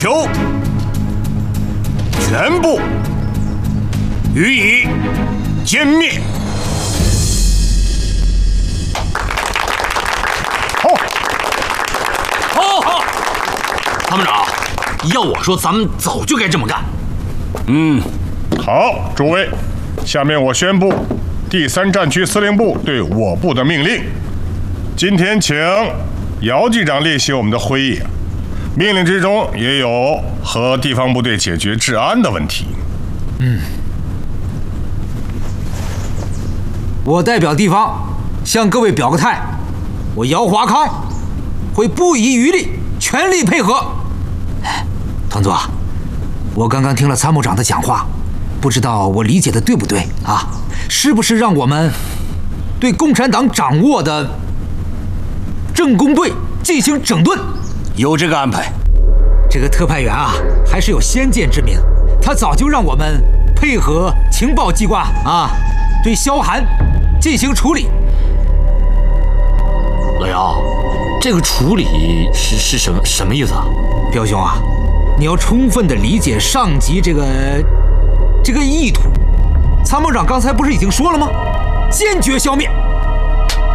球全部予以歼灭。 好，参谋长，要我说，咱们早就该这么干。 好，诸位，下面我宣布第3战区司令部对我部的命令。今天请姚机长列席我们的会议。命令之中也有和地方部队解决治安的问题。 我代表地方向各位表个态，我姚华康会不遗余力，全力配合。团座，我刚刚听了参谋长的讲话，不知道我理解的对不对啊？是不是让我们对共产党掌握的政工队进行整顿？ 有这个安排。 这个特派员啊，还是有先见之明，他早就让我们配合情报机关啊，对萧寒进行处理。 老姚，这个处理是什么意思啊？ 彪兄啊，你要充分的理解上级这个意图。参谋长刚才不是已经说了吗？坚决消灭。